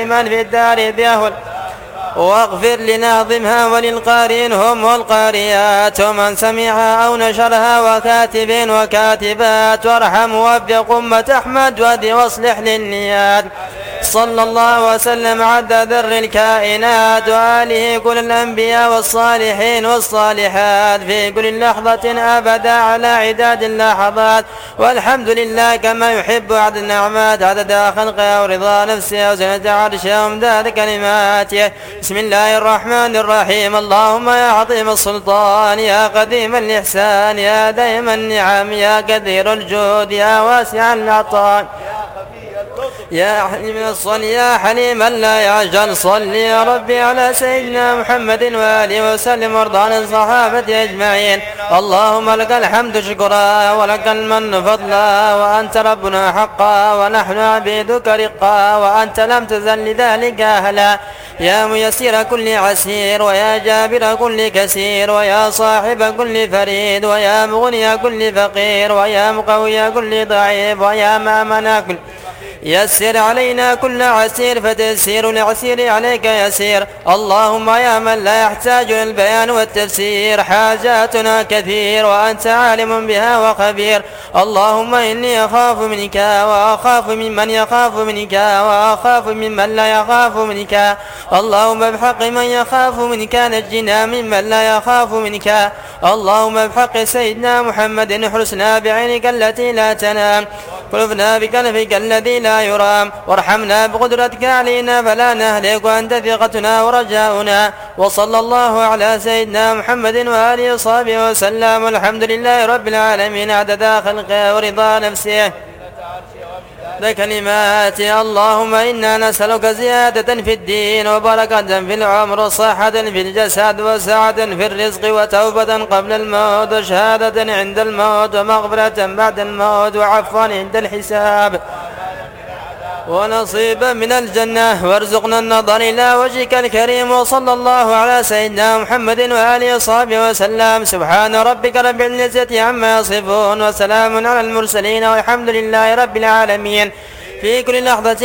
من في الدار بأهل واغفر لناظمها وللقارئين والقارئات ومن سمعها أو نشرها وكاتب وكاتبات وارحم موفق أمة أحمد وهدي واصلح للنيات. صلى الله وسلم عدد ذر الكائنات وآله كل الأنبياء والصالحين والصالحات في كل لحظة أبدا على عداد اللحظات، والحمد لله كما يحب عدد النعمات عدد خلقه ورضا نفسه وزنة عرشه ومداد كلماته. بسم الله الرحمن الرحيم. اللهم يا عظيم السلطان يا قديم الإحسان يا دائم النعم يا كثير الجود يا واسع العطاء يا حليم الصل يا حليما لا يعجل، صل يا ربي على سيدنا محمد وآله وسلم وارض عن الصحابة أجمعين. اللهم لك الحمد شكرا ولك المن فضلا وأنت ربنا حقا ونحن عبيدك رقا وأنت لم تزل لذلك أهلا. يا ميسر كل عسير ويا جابر كل كسير ويا صاحب كل فريد ويا مغني كل فقير ويا مقوي كل ضعيف ويا مامنا كل يسر علينا كل عسير فتيسير العسير عليك يسير. اللهم يا من لا يحتاج للبيان والتفسير حاجاتنا كثير وأنت عالم بها وخبير. اللهم إني أخاف منك وأخاف ممن يخاف منك وأخاف ممن لا يخاف منك. اللهم بحق من يخاف منك نجنا ممن لا يخاف منك. اللهم بحق سيدنا محمد احرسنا بعينك التي لا تنام كلفنا بكنفك الذي لا يرام وارحمنا بقدرتك علينا فلا نهلك وأنت ثقتنا ورجاؤنا. وصلى الله على سيدنا محمد وآله وصحبه وسلم. الحمد لله رب العالمين عدد خلقه ورضا نفسه كلماتي. اللهم إنا نسألك زيادة في الدين وبركة في العمر وصحة في الجسد وسعة في الرزق وتوبة قبل الموت وشهادة عند الموت ومغفرة بعد الموت وعفوا عند الحساب ونصيبا من الجنة وارزقنا النظر إلى وجهك الكريم. وصلى الله على سيدنا محمد وآله وصحبه وسلم. سبحان ربك رب العزة عما يصفون وسلام على المرسلين والحمد لله رب العالمين في كل لحظة.